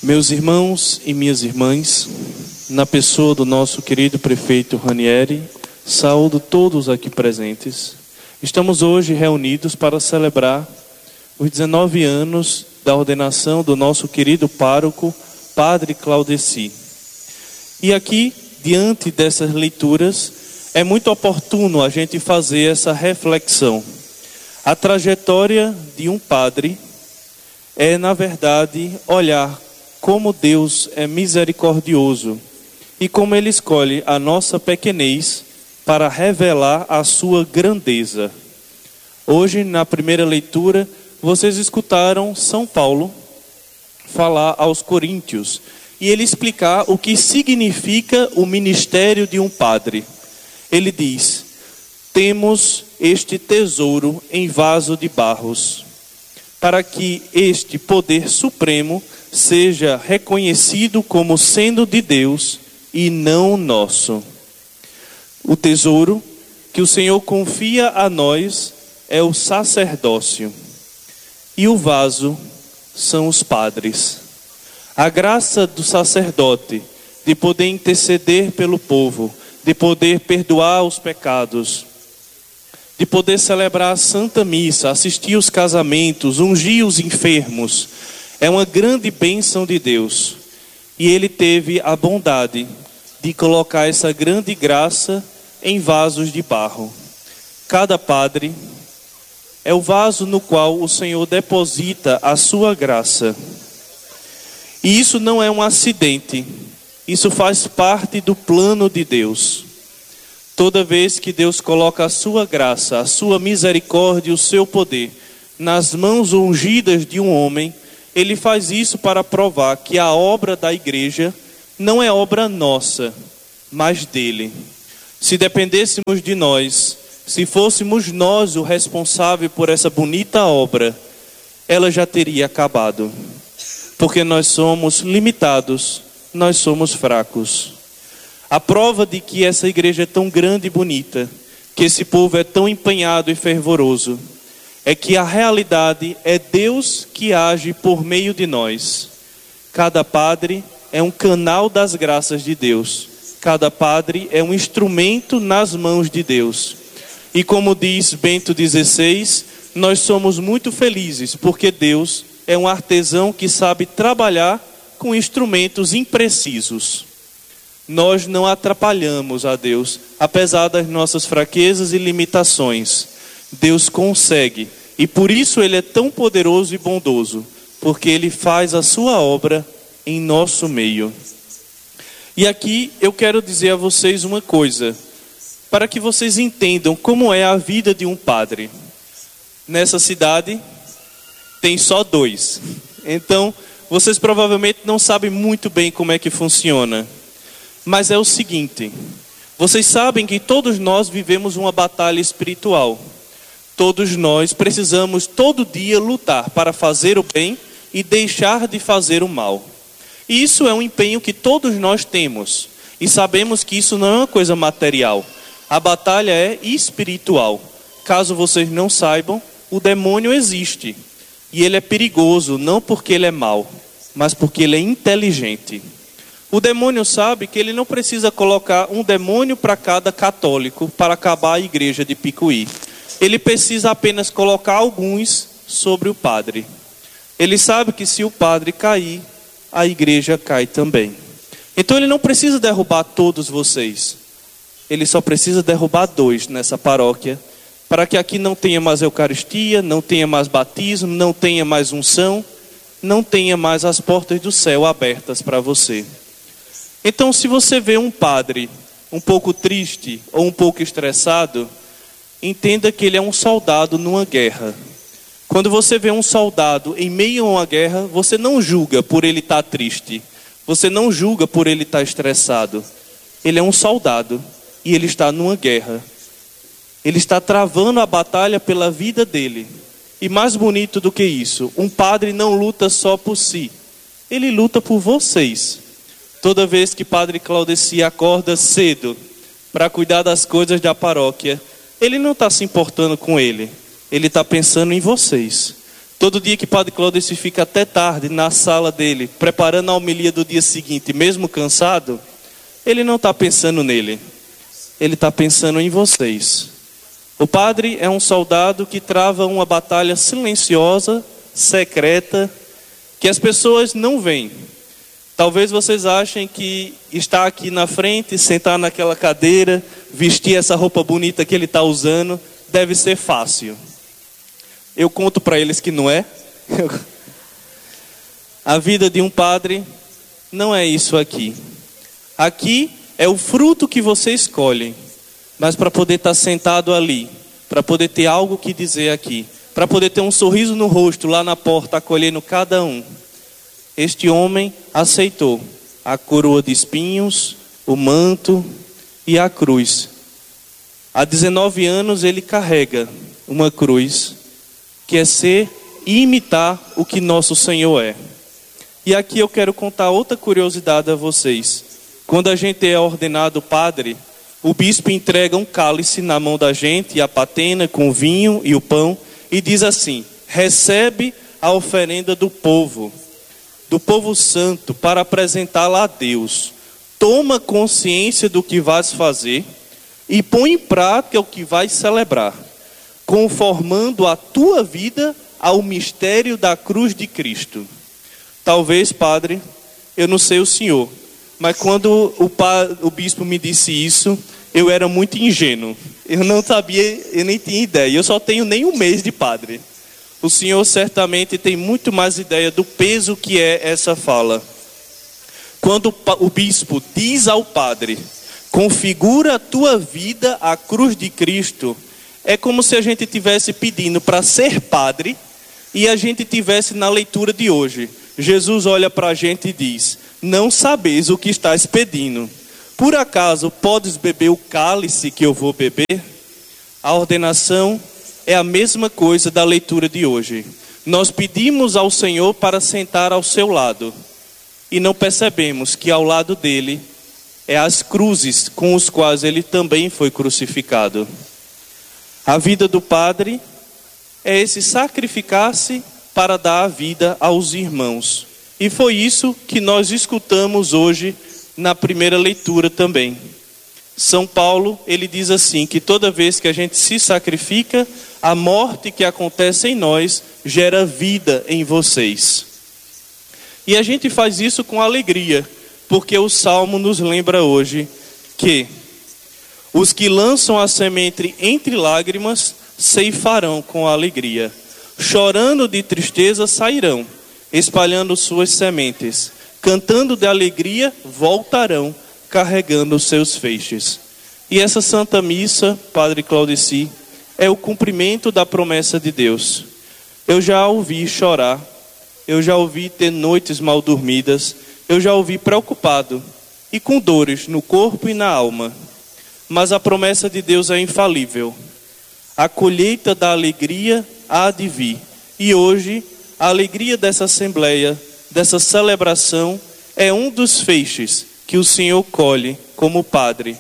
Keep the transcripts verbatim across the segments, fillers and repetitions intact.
Meus irmãos e minhas irmãs, na pessoa do nosso querido prefeito Ranieri, saúdo todos aqui presentes. Estamos hoje reunidos para celebrar os dezenove anos da ordenação do nosso querido pároco, Padre Claudeci. E aqui, diante dessas leituras, é muito oportuno a gente fazer essa reflexão. A trajetória de um padre é, na verdade, olhar como Deus é misericordioso e como Ele escolhe a nossa pequenez para revelar a sua grandeza. Hoje, na primeira leitura, vocês escutaram São Paulo falar aos coríntios e ele explicar o que significa o ministério de um padre. Ele diz: temos este tesouro em vaso de barros, para que este poder supremo seja reconhecido como sendo de Deus e não nosso. O tesouro que o Senhor confia a nós é o sacerdócio, e o vaso são os padres. A graça do sacerdote de poder interceder pelo povo, de poder perdoar os pecados, de poder celebrar a Santa Missa, assistir os casamentos, ungir os enfermos, é uma grande bênção de Deus. E Ele teve a bondade de colocar essa grande graça em vasos de barro. Cada padre é o vaso no qual o Senhor deposita a sua graça. E isso não é um acidente, isso faz parte do plano de Deus. Toda vez que Deus coloca a sua graça, a sua misericórdia e o seu poder nas mãos ungidas de um homem, Ele faz isso para provar que a obra da igreja não é obra nossa, mas dele. Se dependêssemos de nós, se fôssemos nós o responsável por essa bonita obra, ela já teria acabado. Porque nós somos limitados, nós somos fracos. A prova de que essa igreja é tão grande e bonita, que esse povo é tão empenhado e fervoroso, é que a realidade é Deus que age por meio de nós. Cada padre é um canal das graças de Deus. Cada padre é um instrumento nas mãos de Deus. E como diz Bento dezesseis, nós somos muito felizes porque Deus é um artesão que sabe trabalhar com instrumentos imprecisos. Nós não atrapalhamos a Deus, apesar das nossas fraquezas e limitações. Deus consegue, e por isso Ele é tão poderoso e bondoso, porque Ele faz a sua obra em nosso meio. E aqui eu quero dizer a vocês uma coisa, para que vocês entendam como é a vida de um padre. Nessa cidade tem só dois, então vocês provavelmente não sabem muito bem como é que funciona. Mas é o seguinte, vocês sabem que todos nós vivemos uma batalha espiritual. Todos nós precisamos todo dia lutar para fazer o bem e deixar de fazer o mal. E isso é um empenho que todos nós temos. E sabemos que isso não é uma coisa material. A batalha é espiritual. Caso vocês não saibam, o demônio existe. E ele é perigoso, não porque ele é mau, mas porque ele é inteligente. O demônio sabe que ele não precisa colocar um demônio para cada católico para acabar a igreja de Picuí. Ele precisa apenas colocar alguns sobre o padre. Ele sabe que se o padre cair, a igreja cai também. Então ele não precisa derrubar todos vocês. Ele só precisa derrubar dois nessa paróquia, para que aqui não tenha mais Eucaristia, não tenha mais batismo, não tenha mais unção, não tenha mais as portas do céu abertas para você. Então, se você vê um padre um pouco triste ou um pouco estressado, entenda que ele é um soldado numa guerra. Quando você vê um soldado em meio a uma guerra, você não julga por ele estar triste. Você não julga por ele estar estressado. Ele é um soldado e ele está numa guerra. Ele está travando a batalha pela vida dele. E mais bonito do que isso, um padre não luta só por si. Ele luta por vocês. Toda vez que Padre Claudeci acorda cedo para cuidar das coisas da paróquia, ele não está se importando com ele. Ele está pensando em vocês. Todo dia que Padre Cláudio fica até tarde na sala dele, preparando a homilia do dia seguinte, mesmo cansado, ele não está pensando nele, ele está pensando em vocês. O padre é um soldado que trava uma batalha silenciosa, secreta, que as pessoas não veem. Talvez vocês achem que estar aqui na frente, sentar naquela cadeira, vestir essa roupa bonita que ele está usando, deve ser fácil. Eu conto para eles que não é. A vida de um padre não é isso aqui. Aqui é o fruto que você escolhe. Mas para poder estar sentado ali, para poder ter algo que dizer aqui, para poder ter um sorriso no rosto lá na porta, acolhendo cada um, este homem aceitou a coroa de espinhos, o manto e a cruz. Há dezenove anos ele carrega uma cruz, que é ser e imitar o que nosso Senhor é. E aqui eu quero contar outra curiosidade a vocês. Quando a gente é ordenado padre, o bispo entrega um cálice na mão da gente, e a patena com o vinho e o pão, e diz assim: recebe a oferenda do povo, do povo santo, para apresentá-la a Deus. Toma consciência do que vais fazer e põe em prática o que vais celebrar, conformando a tua vida ao mistério da cruz de Cristo. Talvez, padre, eu não sei o senhor, mas quando o, pa, o bispo me disse isso, eu era muito ingênuo. Eu não sabia, eu nem tinha ideia. Eu só tenho nem um mês de padre. O senhor certamente tem muito mais ideia do peso que é essa fala. Quando o bispo diz ao padre: configura a tua vida à cruz de Cristo, é como se a gente estivesse pedindo para ser padre e a gente tivesse na leitura de hoje. Jesus olha para a gente e diz: não sabeis o que estás pedindo. Por acaso podes beber o cálice que eu vou beber? A ordenação é a mesma coisa da leitura de hoje. Nós pedimos ao Senhor para sentar ao seu lado e não percebemos que ao lado dele é as cruzes com os quais ele também foi crucificado. A vida do padre é esse sacrificar-se para dar a vida aos irmãos. E foi isso que nós escutamos hoje na primeira leitura também. São Paulo, ele diz assim, que toda vez que a gente se sacrifica, a morte que acontece em nós gera vida em vocês. E a gente faz isso com alegria, porque o Salmo nos lembra hoje que os que lançam a semente entre lágrimas ceifarão com alegria. Chorando de tristeza sairão, espalhando suas sementes. Cantando de alegria voltarão, carregando os seus feixes. E essa Santa Missa, Padre Claudici, é o cumprimento da promessa de Deus. Eu já ouvi chorar, eu já ouvi ter noites mal dormidas, eu já ouvi preocupado e com dores no corpo e na alma. Mas a promessa de Deus é infalível. A colheita da alegria há de vir. E hoje, a alegria dessa assembleia, dessa celebração, é um dos feixes que o Senhor colhe como Padre.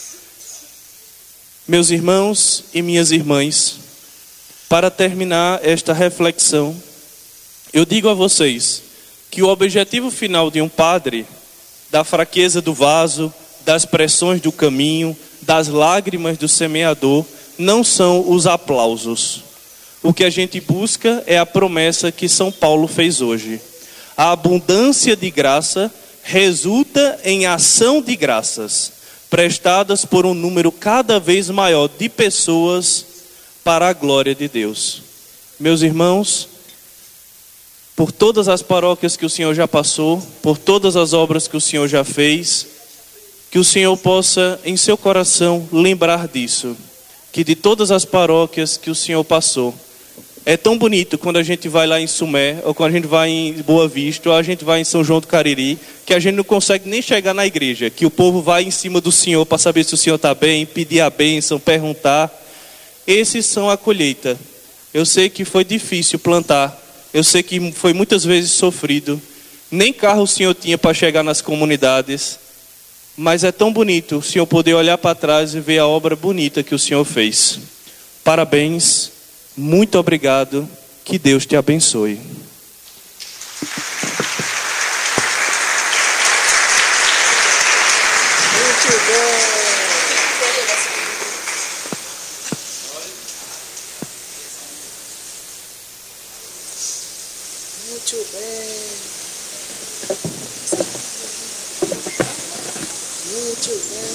Meus irmãos e minhas irmãs, para terminar esta reflexão, eu digo a vocês que o objetivo final de um padre, da fraqueza do vaso, das pressões do caminho, das lágrimas do semeador, não são os aplausos. O que a gente busca é a promessa que São Paulo fez hoje. A abundância de graça resulta em ação de graças, prestadas por um número cada vez maior de pessoas para a glória de Deus. Meus irmãos, por todas as paróquias que o Senhor já passou, por todas as obras que o Senhor já fez, que o Senhor possa em seu coração lembrar disso, que de todas as paróquias que o Senhor passou, é tão bonito quando a gente vai lá em Sumé, ou quando a gente vai em Boa Vista, ou a gente vai em São João do Cariri, que a gente não consegue nem chegar na igreja, que o povo vai em cima do Senhor para saber se o Senhor está bem, pedir a bênção, perguntar. Esses são a colheita. Eu sei que foi difícil plantar, eu sei que foi muitas vezes sofrido, nem carro o Senhor tinha para chegar nas comunidades, mas é tão bonito o Senhor poder olhar para trás e ver a obra bonita que o Senhor fez. Parabéns. Muito obrigado Que Deus te abençoe. Muito bem. Muito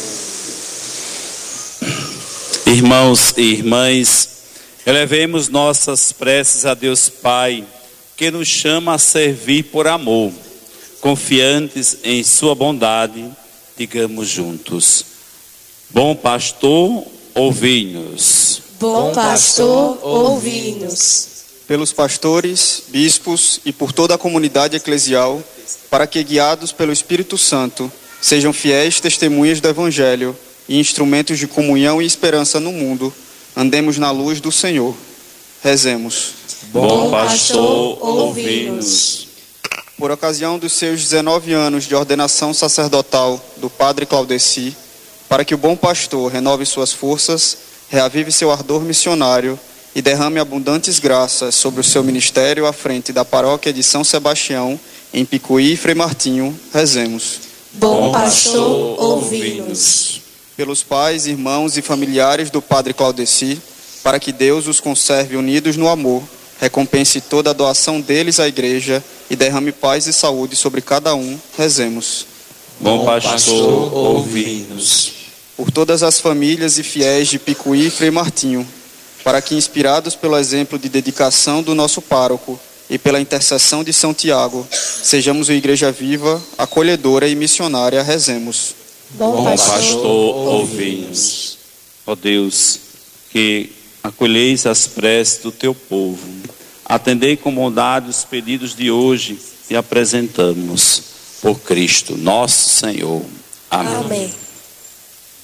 bem. Irmãos e irmãs, elevemos nossas preces a Deus Pai, que nos chama a servir por amor. Confiantes em sua bondade, digamos juntos: Bom pastor, ouvi-nos. Bom pastor, ouvi-nos. Pelos pastores, bispos e por toda a comunidade eclesial, para que, guiados pelo Espírito Santo, sejam fiéis testemunhas do Evangelho e instrumentos de comunhão e esperança no mundo, andemos na luz do Senhor. Rezemos. Bom pastor, ouvi-nos. Por ocasião dos seus dezenove anos de ordenação sacerdotal do padre Claudeci, para que o bom pastor renove suas forças, reavive seu ardor missionário e derrame abundantes graças sobre o seu ministério à frente da paróquia de São Sebastião, em Picuí e Frei Martinho, rezemos. Bom pastor, ouvi-nos. Pelos pais, irmãos e familiares do padre Claudeci, para que Deus os conserve unidos no amor, recompense toda a doação deles à igreja e derrame paz e saúde sobre cada um, rezemos. Bom pastor, ouvi-nos. Por todas as famílias e fiéis de Picuí e Frei Martinho, para que, inspirados pelo exemplo de dedicação do nosso pároco e pela intercessão de São Tiago, sejamos uma igreja viva, acolhedora e missionária, rezemos. Bom pastor, ouvi-nos. Ó Deus, que acolheis as preces do teu povo, atendei com bondade os pedidos de hoje e apresentamos por Cristo, nosso Senhor. Amém. Amém.